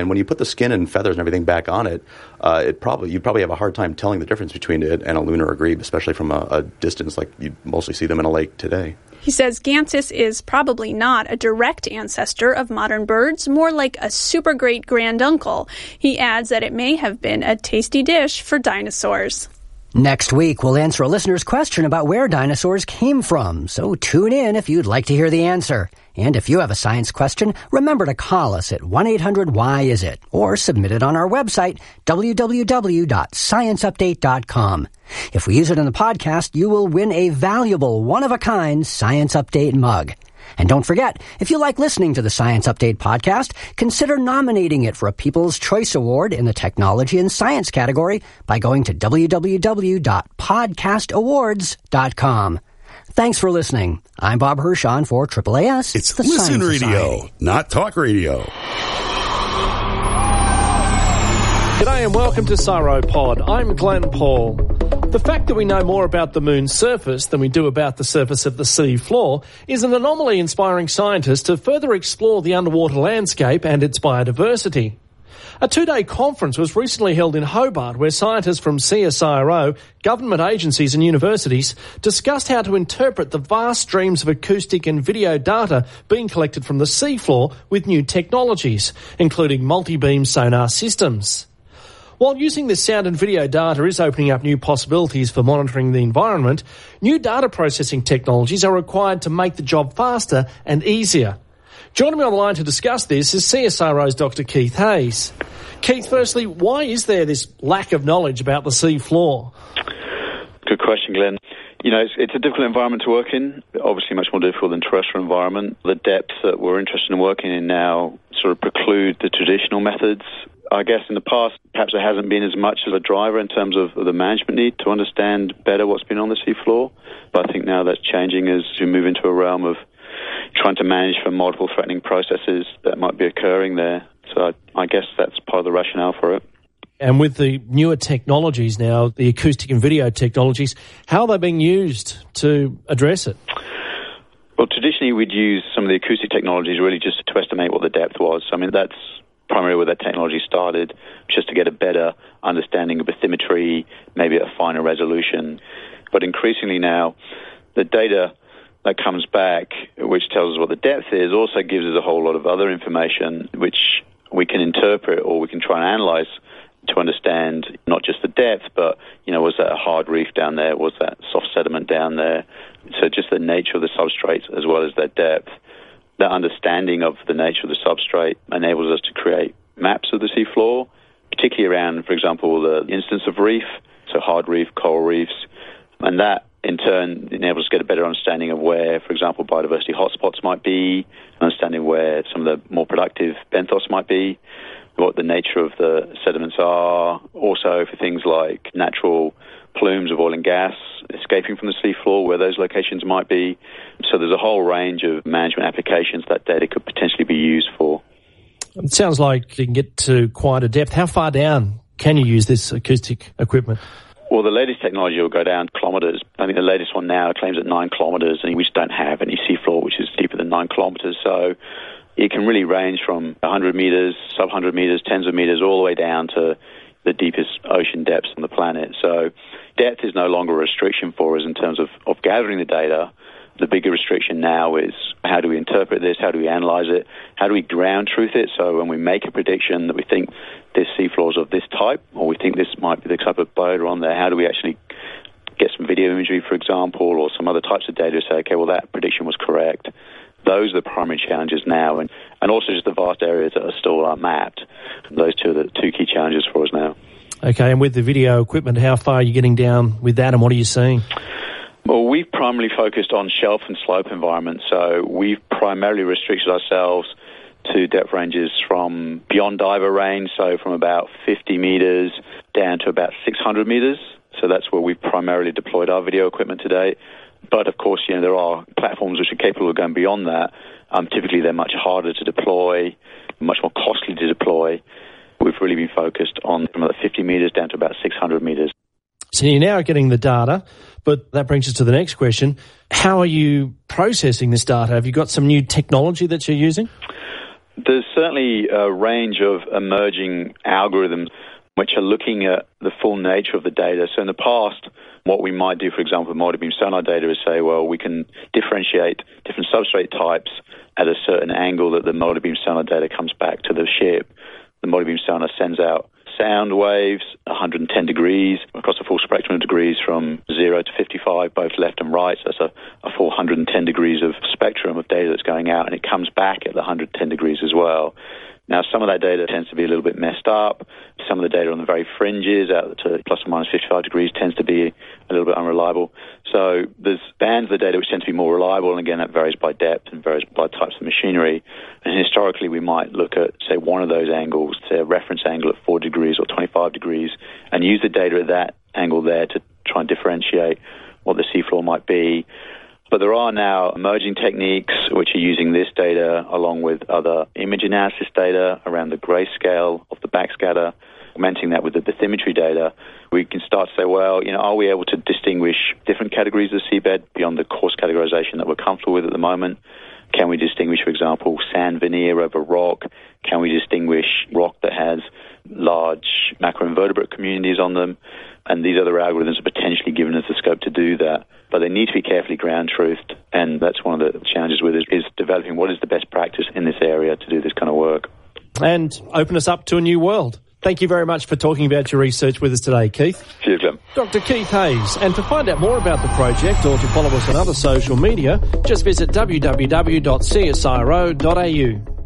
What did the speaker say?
And when you put the skin and feathers and everything back on it, you'd probably have a hard time telling the difference between it and a loon or a grebe, especially from a distance like you mostly see them in a lake today. He says Gansis is probably not a direct ancestor of modern birds, more like a super great granduncle. He adds that it may have been a tasty dish for dinosaurs. Next week, we'll answer a listener's question about where dinosaurs came from, so tune in if you'd like to hear the answer. And if you have a science question, remember to call us at 1-800-WHY-IS-IT or submit it on our website, www.scienceupdate.com. If we use it in the podcast, you will win a valuable, one-of-a-kind Science Update mug. And don't forget, if you like listening to the Science Update podcast, consider nominating it for a People's Choice Award in the Technology and Science category by going to www.podcastawards.com. Thanks for listening. I'm Bob Hirschon for AAAS. It's the Listen Science Radio, Society. not Talk Radio. G'day and welcome to Cyropod. I'm Glenn Paul. The fact that we know more about the moon's surface than we do about the surface of the sea floor is an anomaly inspiring scientists to further explore the underwater landscape and its biodiversity. A two-day conference was recently held in Hobart where scientists from CSIRO, government agencies and universities discussed how to interpret the vast streams of acoustic and video data being collected from the seafloor with new technologies, including multi-beam sonar systems. While using this sound and video data is opening up new possibilities for monitoring the environment, new data processing technologies are required to make the job faster and easier. Joining me on the line to discuss this is CSIRO's Dr. Keith Hayes. Keith, firstly, why is there this lack of knowledge about the sea floor? Good question, Glenn. You know, it's a difficult environment to work in, obviously much more difficult than terrestrial environment. The depths that we're interested in working in now sort of preclude the traditional methods. I guess in the past, perhaps there hasn't been as much of a driver in terms of the management need to understand better what's been on the seafloor. But I think now that's changing as we move into a realm of trying to manage for multiple threatening processes that might be occurring there. So I guess that's part of the rationale for it. And with the newer technologies now, the acoustic and video technologies, how are they being used to address it? Well, traditionally we'd use some of the acoustic technologies really just to estimate what the depth was. I mean, that's primarily where that technology started, just to get a better understanding of bathymetry, maybe at a finer resolution. But increasingly now, the data that comes back, which tells us what the depth is, also gives us a whole lot of other information which we can interpret or we can try and analyze to understand not just the depth, but, you know, was that a hard reef down there? Was that soft sediment down there? So just the nature of the substrate as well as their depth. That understanding of the nature of the substrate enables us to create maps of the seafloor, particularly around, for example, the instance of reef, so hard reef, coral reefs, and that in turn enables us to get a better understanding of where, for example, biodiversity hotspots might be, understanding where some of the more productive benthos might be, what the nature of the sediments are, also for things like natural plumes of oil and gas escaping from the seafloor, where those locations might be. So there's a whole range of management applications that data could potentially be used for. It sounds like you can get to quite a depth. How far down can you use this acoustic equipment? Well, the latest technology will go down kilometres. I think the latest one now claims at 9 kilometres, and we just don't have any seafloor which is deeper than 9 kilometres. So it can really range from 100 metres, sub-100 metres, tens of metres, all the way down to the deepest ocean depths on the planet. So depth is no longer a restriction for us in terms of gathering the data. The bigger restriction now is how do we interpret this, how do we analyse it, how do we ground truth it, so when we make a prediction that we think this seafloor is of this type, or we think this might be the type of biota on there, how do we actually get some video imagery, for example, or some other types of data to say, okay, well, that prediction was correct. Those are the primary challenges now, and also just the vast areas that are still unmapped. Those two are the two key challenges for us now. Okay, and with the video equipment, how far are you getting down with that, and what are you seeing? Well, we've primarily focused on shelf and slope environments, so we've primarily restricted ourselves to depth ranges from beyond diver range, so from about 50 metres down to about 600 metres. So that's where we've primarily deployed our video equipment today. But, of course, you know, there are platforms which are capable of going beyond that. Typically, they're much harder to deploy, much more costly to deploy. We've really been focused on from about 50 metres down to about 600 metres. So you're now getting the data, but that brings us to the next question. How are you processing this data? Have you got some new technology that you're using? There's certainly a range of emerging algorithms which are looking at the full nature of the data. So in the past, what we might do, for example, with multi-beam sonar data is say, well, we can differentiate different substrate types at a certain angle that the multi-beam sonar data comes back to the ship. The multi-beam sonar sends out sound waves 110 degrees across a full spectrum of degrees from 0 to 55, both left and right. So that's a full 110 degrees of spectrum of data that's going out, and it comes back at the 110 degrees as well. Now, some of that data tends to be a little bit messed up. Some of the data on the very fringes, out to plus or minus 55 degrees, tends to be a little bit unreliable. So there's bands of the data which tend to be more reliable, and again, that varies by depth and varies by types of machinery. And historically, we might look at, say, one of those angles, say a reference angle at 4 degrees or 25 degrees, and use the data at that angle there to try and differentiate what the seafloor might be. But there are now emerging techniques which are using this data along with other image analysis data around the grayscale of the backscatter, augmenting that with the bathymetry data. We can start to say, well, are we able to distinguish different categories of the seabed beyond the coarse categorization that we're comfortable with at the moment? Can we distinguish, for example, sand veneer over rock? Can we distinguish rock that has large macroinvertebrate communities on them? And these other algorithms are potentially giving us the scope to do that. But they need to be carefully ground-truthed, and that's one of the challenges with it, is developing what is the best practice in this area to do this kind of work. And open us up to a new world. Thank you very much for talking about your research with us today, Keith. Cheers, Glenn. Dr. Keith Hayes. And to find out more about the project or to follow us on other social media, just visit www.csiro.au.